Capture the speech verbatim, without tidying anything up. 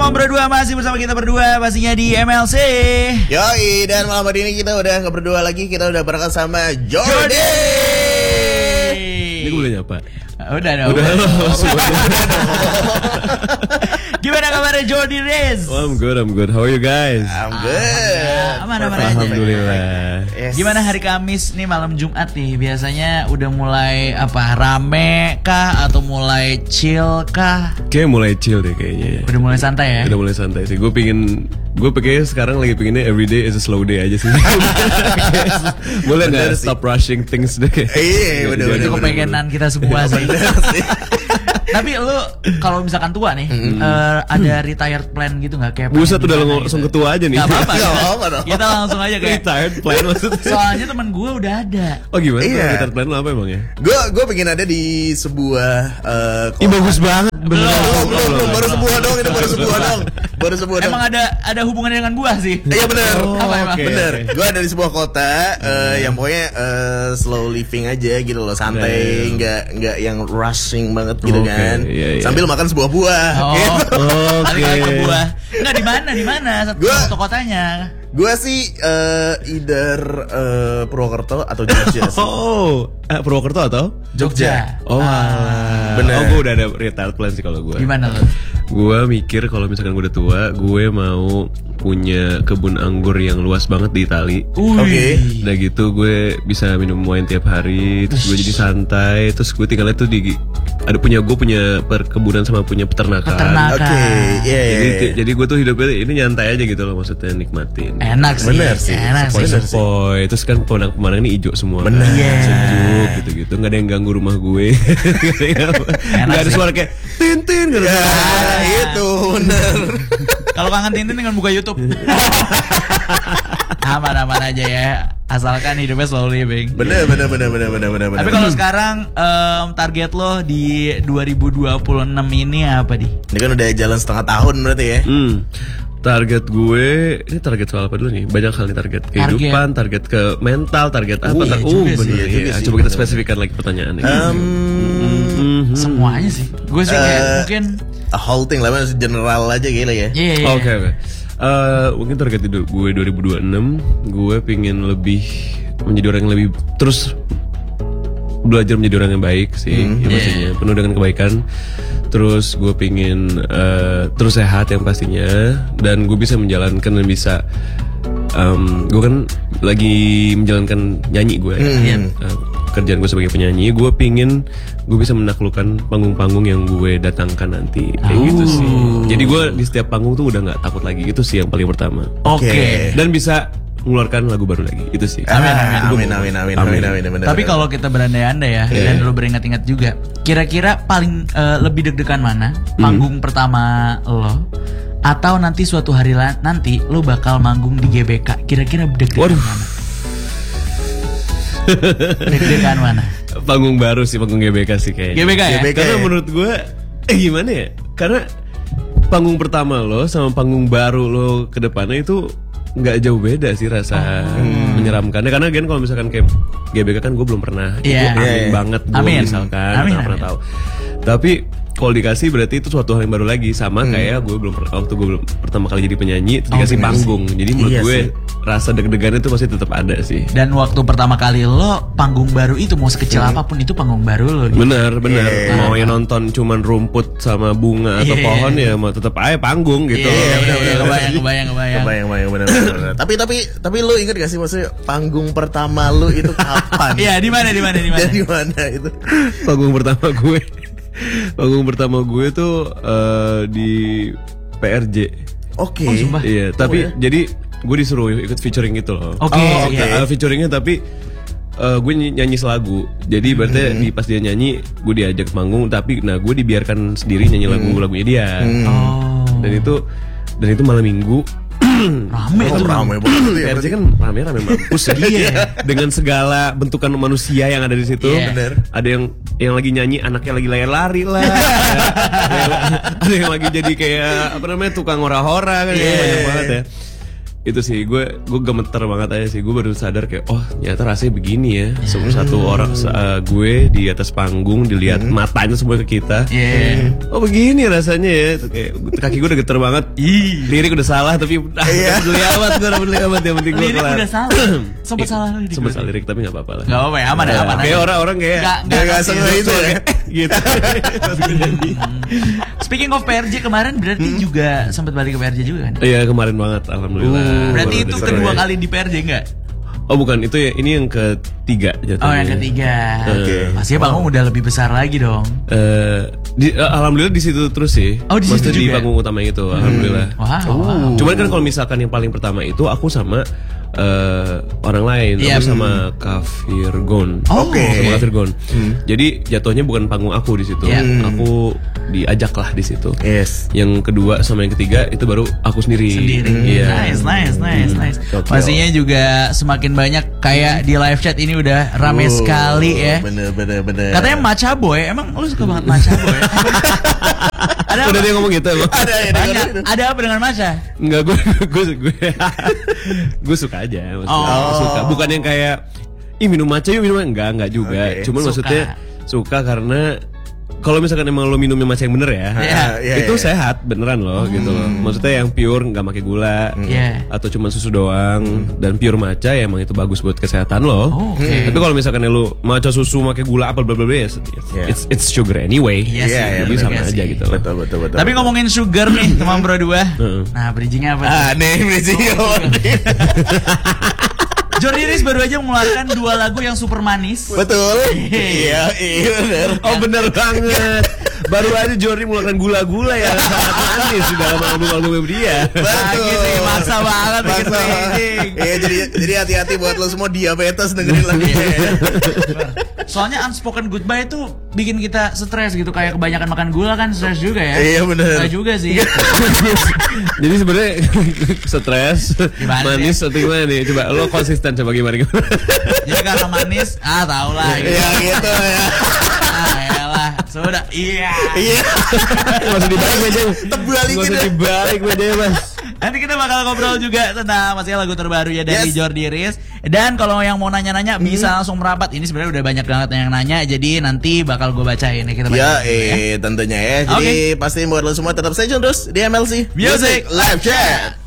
Ngomong Berdua masih bersama kita berdua pastinya di M L C. Yoi, dan malam hari ini kita udah gak berdua lagi, kita udah berangkat sama Jordi. Ini gue boleh nyapa? Udah dong. Udah dong. Gimana kabarnya Jordi Rez? Oh, I'm good, I'm good. How are you guys? I'm good. Aman-aman aja. Alhamdulillah. Yes. Gimana hari Kamis nih, malam Jumat nih? Biasanya udah mulai apa, rame kah atau mulai chill kah? Kayak mulai chill deh kayaknya ya. Udah mulai santai ya? Udah mulai santai sih. Gue pingin, gue pengen sekarang lagi pinginnya every day is a slow day aja sih. Boleh nggak stop rushing things deh? Iya, bener, Itu bener, kepengenan kita semua sih. Tapi lu kalau misalkan tua nih, mm-hmm. uh, ada retired plan gitu nggak kayak? Buset, udah langsung gitu. Ketua aja nih. Gak apa-apa. Gak apa-apa dong. Kita langsung aja kayak retired plan maksudnya. Soalnya teman gue udah ada. Oh gimana? Iya. Retired plan lo apa emang ya? Gue gue pengen ada di sebuah. Uh, Ih bagus banget. Belum, belum, belum, belum, baru sebuah dong, itu baru sebuah dong, baru sebuah dong. Emang ada ada hubungannya dengan buah sih? Iya benar. Oh, apa emang? okay, bener. okay. Gue ada di sebuah kota uh, yang pokoknya uh, slow living aja gitu loh, santai, nggak yeah. nggak yang rushing banget gitu okay, kan. yeah, yeah. Sambil makan sebuah buah. Oh, gitu. Oke. Okay. Buah. Enggak, di mana? Di mana? Satu kotanya. Gue sih uh, either uh, Purwokerto atau Jogja sih. Oh, eh, Purwokerto atau Jogja. Oh, ah. Bener. Oh, gue udah ada retired plan sih kalau gue. Gimana lo? Gue mikir kalau misalkan gue udah tua, gue mau punya kebun anggur yang luas banget di Itali. Oke. Okay. Udah gitu gue bisa minum wine tiap hari, terus gue jadi santai, terus gue tinggalnya tuh di ada punya gue punya perkebunan sama punya peternakan. Peternakan. Oke. Okay. Yeah, yeah, jadi yeah. jadi gue tuh hidupnya ini nyantai aja gitu loh, maksudnya nikmatin. Enak sih. Bener sih. Enak sih. Sepoi, terus kan pemandangan ini hijau semua. Bener. Kan? Yeah. Sejuk gitu-gitu, nggak ada yang ganggu rumah gue. Nggak ada suara kayak Tintin gitu. Ya, itu bener. Kalau kangen Tintin dengan buka YouTube. Aman-aman aja ya, asalkan hidupnya slow living. Bener, bener, bener, bener, bener, bener. Tapi kalau sekarang um, target lo di dua ribu dua puluh enam ini apa di? Ini kan udah jalan setengah tahun berarti ya. Hmm. Target gue, ini target soal apa dulu nih? Banyak hal nih, target kehidupan, target, target ke mental, target apa? Uh, tar- iya oh, bener bener sih, ya. iya Coba sih, kita bener. spesifikkan lagi pertanyaannya. Um, mm-hmm. Semuanya sih. Gue sih kayak Uh, mungkin a whole thing lah, general aja gila ya. Iya, iya, iya. Oke, oke. Eh, mungkin target hidup gue dua ribu dua puluh enam, gue pengen lebih menjadi orang yang lebih terus belajar menjadi orang yang baik sih, Hmm, ya maksudnya penuh dengan kebaikan. Terus gue pengen uh, terus sehat yang pastinya, dan gue bisa menjalankan dan bisa um, gue kan lagi menjalankan nyanyi gue, Hmm. uh, kerjaan gue sebagai penyanyi. Gue pingin gue bisa menaklukkan panggung-panggung yang gue datangkan nanti, kayak Oh. gitu sih. Jadi gue di setiap panggung tuh udah nggak takut lagi, itu sih yang paling pertama. Oke. Okay. Dan bisa mengeluarkan lagu baru lagi, itu sih. Amin, amin, Itu amin, gua- amin, amin, amin, amin, amin. Tapi kalau kita berandai-andai ya, Yeah. dan lo beringat-ingat juga, kira-kira paling uh, lebih deg-degan mana? Panggung pertama lo, atau nanti suatu hari la- nanti lo bakal manggung di G B K? Kira-kira deg-degan Waduh. mana? Deg-degan mana? Panggung baru sih, panggung G B K sih kayaknya. G B K ya? G B K. Karena ya? menurut gue, eh gimana ya? Karena panggung pertama lo sama panggung baru lo ke depannya itu nggak jauh beda sih rasa Oh. menyeramkannya. Karena kan kalau misalkan kayak G B K kan gue belum pernah, Iya. gue amin Iya, iya. banget gue Amin. misalkan, Amin, nggak pernah amin. tahu. Tapi kalau dikasih berarti itu suatu hal yang baru lagi, sama kayak gue belum per- waktu gue belum pertama kali jadi penyanyi itu Oh, dikasih bener panggung. Jadi menurut Iya gue sih. rasa deg-degan itu pasti tetap ada sih. Dan waktu pertama kali lo panggung baru itu, mau sekecil apapun itu panggung baru lo gitu. Benar, benar. Iya. Mau yang nonton cuman rumput sama bunga atau Iya. pohon ya mau tetap aja panggung gitu. Iya, benar, benar. kebayang, kebayang, kebayang. Kebayang, kebayang, bener, bener, bener. Tapi, tapi, tapi lu inget gak sih maksudnya panggung pertama lu itu kapan? Iya, di mana, di mana, di mana? Dari mana itu? Panggung pertama gue. Panggung pertama gue tuh eh, di P R J. Oke. Oh, sumpah. Iya, tapi jadi gue disuruh ikut featuring gitu loh. Oke, Oh, oke. oke. Uh, featuringnya tapi uh, gue ny- nyanyi selagu. Jadi berarti di pas dia nyanyi gue diajak manggung, tapi nah gue dibiarkan sendiri nyanyi lagu-lagunya dia. Oh. Dan itu dan itu malam minggu. Rame Oh, tuh. rame banget tuh ya. P R J kan rame-rame mampus ya. Iya. Dengan segala bentukan manusia yang ada di situ. Iya. Bener. Ada yang yang lagi nyanyi anaknya lagi lari-lari lah. ada, ada yang lagi jadi kayak apa namanya tukang hora-hora kan, Iya. banyak banget ya. itu sih gue gue gemeter banget aja sih. Gue baru sadar kayak oh ternyata rasanya begini ya. Satu, satu orang uh, gue di atas panggung dilihat hmm. matanya semua ke kita. Yeah. Oh begini rasanya ya. Kayak kaki gue udah geter banget. Ih, lirik udah salah tapi ah, yeah. peduli amat gue udah peduli amat yang penting gue lirik kelar. Udah salah. Sempet salah lirik. Sempet salah lirik tapi nggak apa-apa lah. Gak apa-apa ya, aman ya, aman. Kayak orang-orang kayak nggak nggak sama itu ya. Gitu. Speaking of P R J kemarin berarti hmm. juga sempat balik ke P R J juga kan? Iya kemarin banget, alhamdulillah. Uh, berarti itu kedua ya. Kali di P R J enggak? Oh bukan, itu ya ini yang ketiga jatuhnya. Oh yang ketiga. Oke. Okay. Pastinya panggung oh. udah lebih besar lagi dong. Uh, di, uh, alhamdulillah di situ terus sih. Oh di situ juga. Di panggung utama itu, hmm. alhamdulillah. Wow. wow. Cuman kan kalau misalkan yang paling pertama itu aku sama uh, orang lain, yeah. aku sama Kafir Gon. Oh, Oke. Okay. Sama Kafir Gon. Hmm. Jadi jatuhnya bukan panggung aku di situ. Yeah. Aku diajak lah di situ. Yes. Yang kedua sama yang ketiga itu baru aku sendiri. Sendiri. Yeah. Nice, nice, nice, hmm. nice. Pastinya juga semakin banyak kayak di live chat ini udah rame oh, sekali ya. Bener, bener, bener. Katanya Macha Boy, emang lu suka banget Macha Boy? Ada udah dia ngomong gitu emang. Ada ya. Banyak. Ada apa dengan Macha? Enggak, gue gue gue gue suka aja maksudnya. Oh. Suka. Bukan yang kayak ih minum matcha yuk minum enggak enggak juga. Okay. Cuman suka. Maksudnya suka karena kalau misalkan emang lo minumnya matcha yang bener ya, yeah. Yeah, itu yeah. sehat beneran loh hmm. gitu loh. Maksudnya yang pure nggak pakai gula yeah. atau cuma susu doang hmm. dan pure matcha ya emang itu bagus buat kesehatan lo. Oh, okay. Tapi kalau misalkan lo matcha susu pakai gula apa bla bla bla, it's, yeah. it's it's sugar anyway. Iya yeah, yeah, jadi sama aja gitu. Betul betul betul. Tapi ngomongin sugar nih teman bro dua. Nah bridgingnya apa? Ah nih bridgingnya. Jordi Riz baru aja mengeluarkan dua lagu yang super manis. Betul. Iya, iya benar. Oh benar banget. Baru aja Jordi mengeluarkan gula-gula yang sangat manis di dalam album-album dia. Betul. Lagi sih maksa banget bikin streaming. Iya jadi jadi hati-hati buat lo semua diabetes dengerin lagu. Soalnya Unspoken Goodbye itu bikin kita stres gitu, kayak kebanyakan makan gula kan stres juga ya. Iya benar. Enggak juga sih. Jadi sebenarnya stres, manis atau gimana nih? Coba lo konsisten coba gimana gimana. Jadi karena manis, ah tau lah. Gitu. Iya gitu ya. Ah elah, sudah. Iya. Iya. Masih dibalik mejanya. Terbalik Masih dibalik mejanya mas. Nanti kita bakal ngobrol juga tentang masalah lagu terbaru ya dari yes. Jordi Riz. Dan kalau yang mau nanya-nanya hmm. bisa langsung merapat. Ini sebenarnya udah banyak banget yang nanya. Jadi nanti bakal gue bacain ya kita. Ya, eh ya. tentunya ya. Jadi okay. pastiin buat lo semua tetap stay tune terus di M L C Music Live Chat.